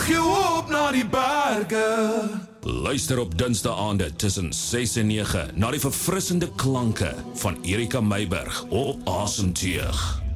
jou op na die berge. Luister op Dinsdae-aande tussen 6 en 9 na die verfrissende klanke van Erika Meiburg op Asemteug.